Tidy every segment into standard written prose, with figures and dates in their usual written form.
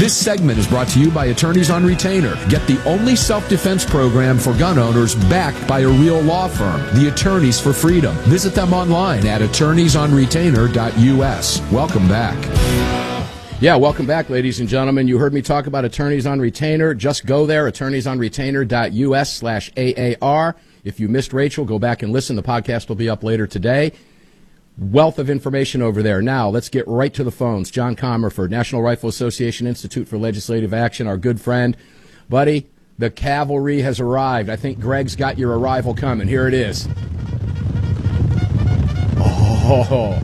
This segment is brought to you by Attorneys on Retainer. Get the only self-defense program for gun owners backed by a real law firm, the Attorneys for Freedom. Visit them online at attorneysonretainer.us. Welcome back. Yeah, welcome back, ladies and gentlemen. You heard me talk about Attorneys on Retainer. Just go there, attorneysonretainer.us/AAR. If you missed Rachel, go back and listen. The podcast will be up later today. Wealth of information over there. Now, let's get right to the phones. John Comerford, National Rifle Association Institute for Legislative Action, our good friend. Buddy, the cavalry has arrived. I think Greg's got your arrival coming. Here it is. Oh.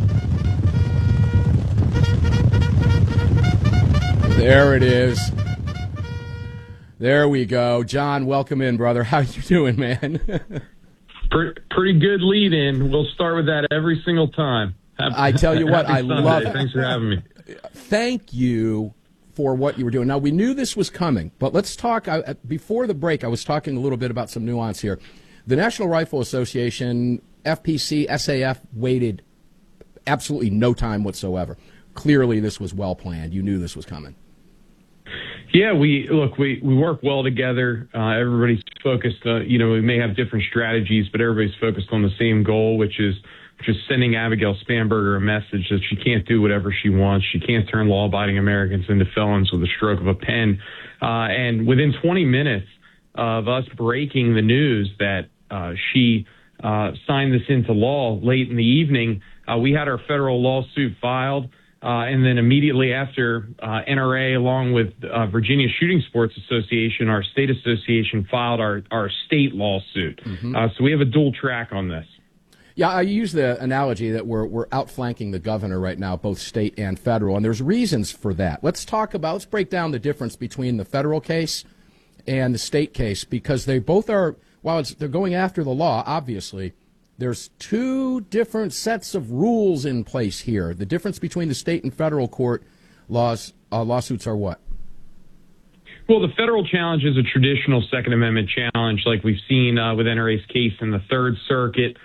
There it is. There we go. John, welcome in, brother. How you doing, man? Pretty good lead in. We'll start with that every single time. I tell you what, I love it. Thanks for having me. Thank you for what you were doing. Now, we knew this was coming, but let's talk. Before the break, I was talking a little bit about some nuance here. The National Rifle Association, FPC, SAF waited absolutely no time whatsoever. Clearly, this was well planned. You knew this was coming. Yeah, we work well together. Everybody's focused. We may have different strategies, but everybody's focused on the same goal, which is just sending Abigail Spanberger a message that she can't do whatever she wants. She can't turn law-abiding Americans into felons with a stroke of a pen. And within 20 minutes of us breaking the news that she signed this into law late in the evening, we had our federal lawsuit filed. And then immediately after, NRA, along with Virginia Shooting Sports Association, our state association, filed our state lawsuit. Mm-hmm. So we have a dual track on this. Yeah, I use the analogy that we're outflanking the governor right now, both state and federal, and there's reasons for that. Let's break down the difference between the federal case and the state case, because they both are, while they're going after the law, obviously, there's two different sets of rules in place here. The difference between the state and federal court lawsuits are what? Well, the federal challenge is a traditional Second Amendment challenge, like we've seen with NRA's case in the Third Circuit,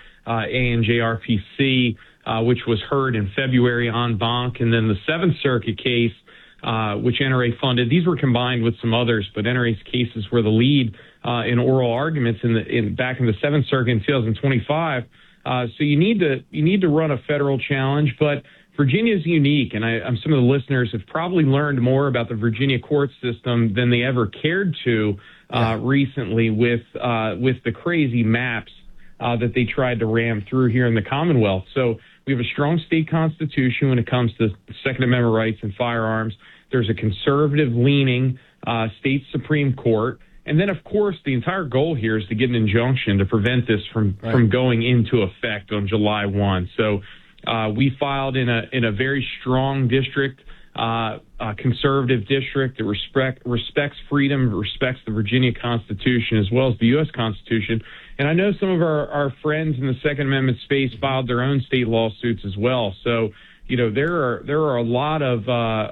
ANJRPC, which was heard in February en banc, and then the Seventh Circuit case, which NRA funded. These were combined with some others, but NRA's cases were the lead in oral arguments back in the Seventh Circuit in 2025. So you need to run a federal challenge, but Virginia's unique, and some of the listeners have probably learned more about the Virginia court system than they ever cared to recently with the crazy maps that they tried to ram through here in the Commonwealth. So we have a strong state constitution when it comes to Second Amendment rights and firearms. There's a conservative-leaning state Supreme Court. And then, of course, the entire goal here is to get an injunction to prevent this from going into effect on July 1. So we filed in a very strong district, conservative district that respects freedom, respects the Virginia Constitution as well as the U.S. Constitution. And I know some of our friends in the Second Amendment space filed their own state lawsuits as well. So, there are a lot of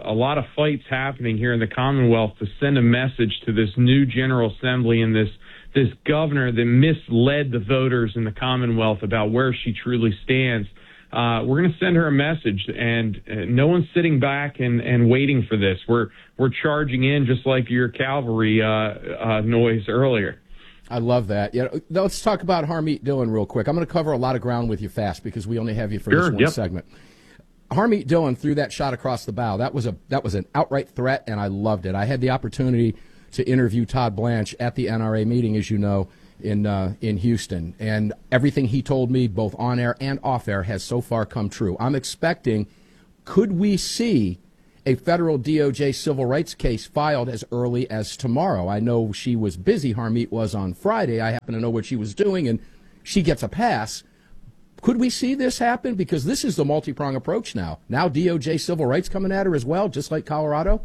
fights happening here in the Commonwealth to send a message to this new General Assembly and this governor that misled the voters in the Commonwealth about where she truly stands. We're going to send her a message, and no one's sitting back and waiting for this. We're charging in just like your cavalry noise earlier. I love that. Yeah, let's talk about Harmeet Dillon real quick. I'm going to cover a lot of ground with you fast because we only have you for this one segment. Harmeet Dillon threw that shot across the bow. That was an outright threat, and I loved it. I had the opportunity to interview Todd Blanche at the NRA meeting, as you know, in Houston, and everything he told me, both on air and off air, has so far come true. I'm expecting, could we see a federal DOJ civil rights case filed as early as tomorrow? I know she was busy. Harmeet was on Friday. I happen to know what she was doing, and she gets a pass. Could we see this happen? Because this is the multi-prong approach now. Now DOJ civil rights coming at her as well, just like Colorado?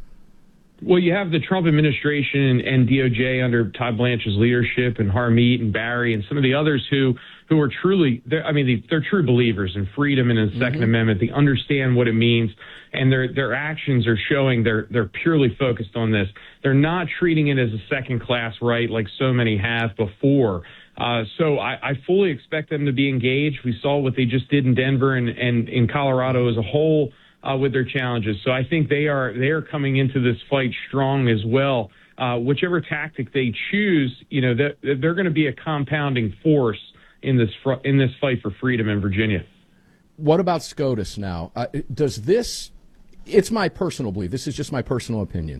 Well, you have the Trump administration and DOJ under Todd Blanche's leadership, and Harmeet and Barry and some of the others who are truly, they're true believers in freedom and in the Second Amendment. They understand what it means, and their actions are showing they're purely focused on this. They're not treating it as a second-class right like so many have before. So I fully expect them to be engaged. We saw what they just did in Denver and in Colorado as a whole. with their challenges. So I think they are coming into this fight strong as well. Whichever tactic they choose, they're going to be a compounding force in this fight for freedom in Virginia. What about SCOTUS now? Does this? It's my personal belief. This is just my personal opinion,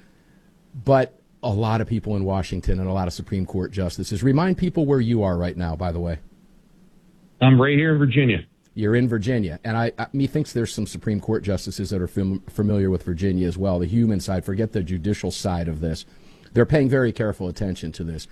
but a lot of people in Washington and a lot of Supreme Court justices. Remind people where you are right now, by the way. I'm right here in Virginia. You're in Virginia, and methinks there's some Supreme Court justices that are familiar with Virginia as well, the human side, forget the judicial side of this. They're paying very careful attention to this.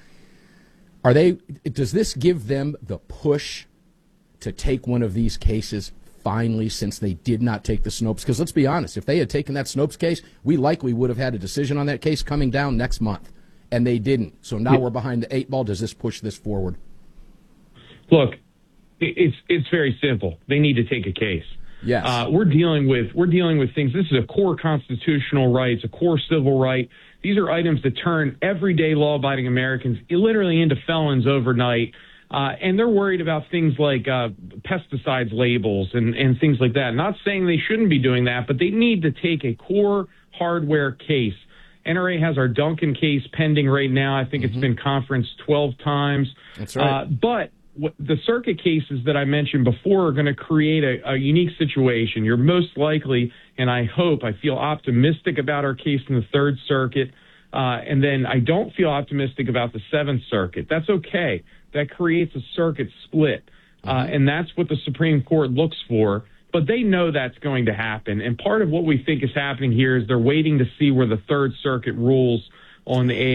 Does this give them the push to take one of these cases finally, since they did not take the Snopes? Because let's be honest, if they had taken that Snopes case, we likely would have had a decision on that case coming down next month, and they didn't. So now we're behind the 8 ball. Does this push this forward? Look, it's very simple. They need to take a case. Yes. We're dealing with things. This is a core constitutional right. It's a core civil right. These are items that turn everyday law-abiding Americans literally into felons overnight. And they're worried about things like pesticides labels and things like that. Not saying they shouldn't be doing that, but they need to take a core hardware case. NRA has our Duncan case pending right now. I think it's been conferenced 12 times. That's right. But the circuit cases that I mentioned before are going to create a unique situation. You're most likely, and I feel optimistic about our case in the Third Circuit, and then I don't feel optimistic about the Seventh Circuit. That's okay. That creates a circuit split, and that's what the Supreme Court looks for. But they know that's going to happen, and part of what we think is happening here is they're waiting to see where the Third Circuit rules on the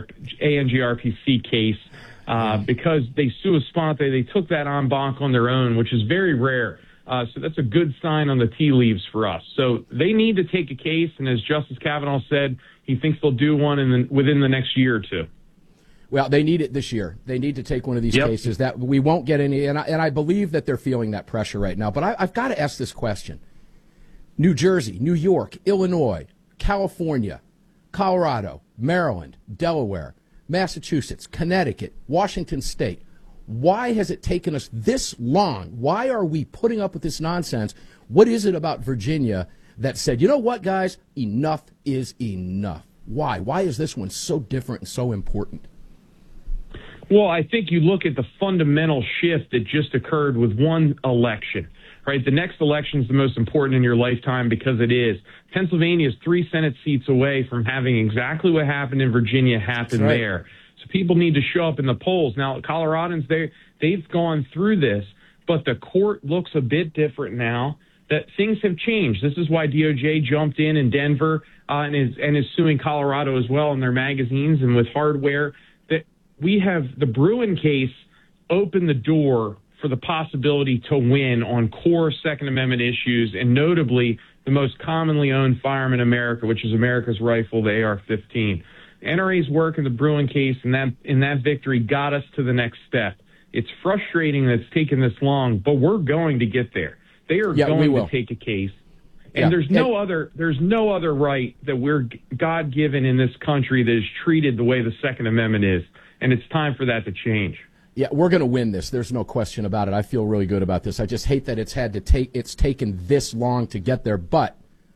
ANGRPC case. Because they sua sponte, they took that en banc on their own, which is very rare. So that's a good sign on the tea leaves for us. So they need to take a case, and as Justice Kavanaugh said, he thinks they'll do one within the next year or two. Well, they need it this year. They need to take one of these cases. That we won't get any, and I believe that they're feeling that pressure right now. But I've got to ask this question. New Jersey, New York, Illinois, California, Colorado, Maryland, Delaware, Massachusetts, Connecticut, Washington State. Why has it taken us this long? Why are we putting up with this nonsense? What is it about Virginia that said, you know what, guys, enough is enough? Why? Why is this one so different and so important? Well, I think you look at the fundamental shift that just occurred with one election, right? The next election is the most important in your lifetime because it is. Pennsylvania is 3 Senate seats away from having exactly what happened in Virginia happen there. So people need to show up in the polls. Now, Coloradans, they've gone through this, but the court looks a bit different now. That things have changed. This is why DOJ jumped in Denver and is suing Colorado as well in their magazines and with hardware. That we have the Bruen case open the door for the possibility to win on core Second Amendment issues, and notably the most commonly owned firearm in America, which is America's rifle, the AR-15. NRA's work in the Bruen case and that victory got us to the next step. It's frustrating that it's taken this long, but we're going to get there. They are going to take a case. And there's no other right that we're God-given in this country that is treated the way the Second Amendment is. And it's time for that to change. Yeah, we're going to win this. There's no question about it. I feel really good about this. I just hate that it's taken this long to get there. But,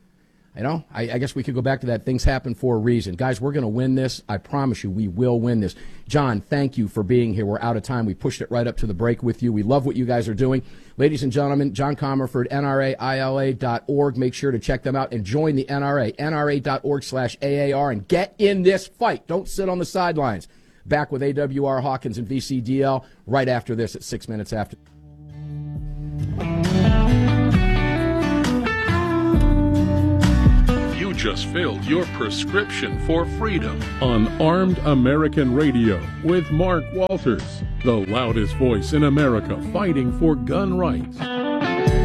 I guess we could go back to that. Things happen for a reason. Guys, we're going to win this. I promise you, we will win this. John, thank you for being here. We're out of time. We pushed it right up to the break with you. We love what you guys are doing. Ladies and gentlemen, John Comerford, NRAILA.org. Make sure to check them out and join the NRA, NRA.org/AAR, and get in this fight. Don't sit on the sidelines. Back with AWR Hawkins and VCDL right after this at 6 minutes after. You just filled your prescription for freedom on Armed American Radio with Mark Walters, the loudest voice in America fighting for gun rights.